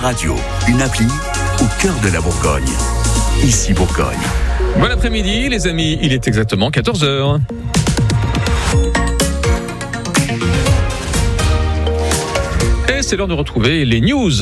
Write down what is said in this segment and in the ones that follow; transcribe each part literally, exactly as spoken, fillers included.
radio, une appli au cœur de la Bourgogne. Ici Bourgogne. Bon après-midi les amis, il est exactement quatorze heures. Et c'est l'heure de retrouver les news.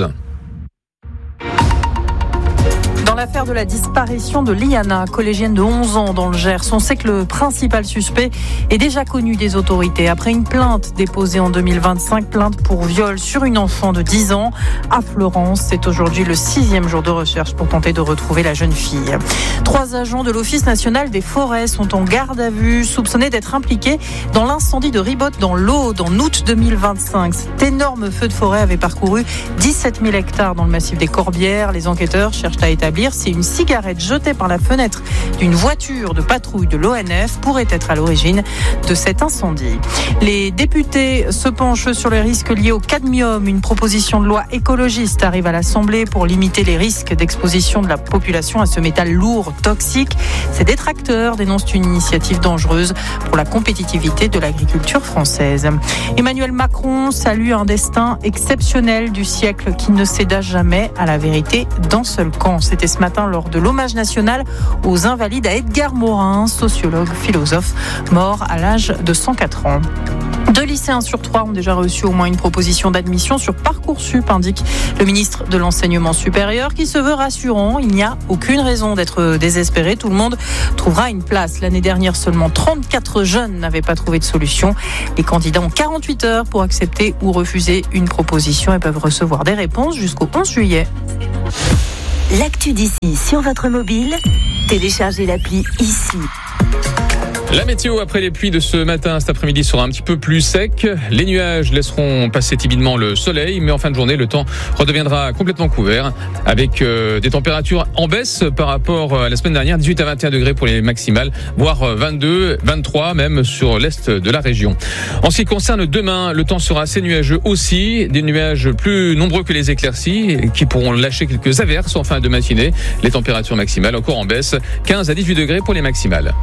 Dans l'affaire de la disparition de Liana, collégienne de onze ans dans le Gers, on sait que le principal suspect est déjà connu des autorités. Après une plainte déposée en deux mille vingt-cinq, plainte pour viol sur une enfant de dix ans à Florence. C'est aujourd'hui le sixième jour de recherche pour tenter de retrouver la jeune fille. Trois agents de l'Office national des forêts sont en garde à vue, soupçonnés d'être impliqués dans l'incendie de Ribotte dans l'Aude en août deux mille vingt-cinq. Cet énorme feu de forêt avait parcouru dix-sept mille hectares dans le massif des Corbières. Les enquêteurs cherchent à établir si une cigarette jetée par la fenêtre d'une voiture de patrouille de l'O N F pourrait être à l'origine de cet incendie. Les députés se penchent sur les risques liés au cadmium. Une proposition de loi écologiste arrive à l'Assemblée pour limiter les risques d'exposition de la population à ce métal lourd, toxique. Ces détracteurs dénoncent une initiative dangereuse pour la compétitivité de l'agriculture française. Emmanuel Macron salue un destin exceptionnel du siècle qui ne céda jamais à la vérité d'un seul camp. C'était ce matin lors de l'hommage national aux Invalides à Edgar Morin, sociologue, philosophe, mort à l'âge de cent quatre ans. Deux lycéens sur trois ont déjà reçu au moins une proposition d'admission sur Parcoursup, indique le ministre de l'Enseignement supérieur, qui se veut rassurant. Il n'y a aucune raison d'être désespéré. Tout le monde trouvera une place. L'année dernière, seulement trente-quatre jeunes n'avaient pas trouvé de solution. Les candidats ont quarante-huit heures pour accepter ou refuser une proposition et peuvent recevoir des réponses jusqu'au onze juillet. L'actu d'ici sur votre mobile, téléchargez l'appli ici. La météo après les pluies de ce matin, cet après-midi sera un petit peu plus sec. Les nuages laisseront passer timidement le soleil, mais en fin de journée, le temps redeviendra complètement couvert avec euh, des températures en baisse par rapport à la semaine dernière, dix-huit à vingt et un degrés pour les maximales, voire vingt-deux, vingt-trois même sur l'est de la région. En ce qui concerne demain, le temps sera assez nuageux aussi, des nuages plus nombreux que les éclaircies qui pourront lâcher quelques averses en fin de matinée. Les températures maximales encore en baisse, quinze à dix-huit degrés pour les maximales.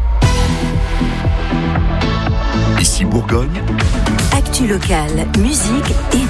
Ici Bourgogne. Actu locale, musique et